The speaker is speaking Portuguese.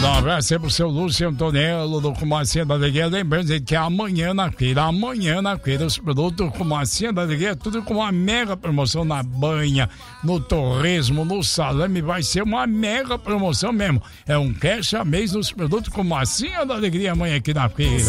Mandar um abraço aí pro seu Lúcio Antonello do Comacinha da Alegria. Lembrando que amanhã na feira, os produtos Comacinha da Alegria, tudo com uma mega promoção na banha, no torresmo, no salame, vai ser uma mega promoção mesmo. É um cash a mês nos produtos Comacinha da Alegria amanhã aqui na feira.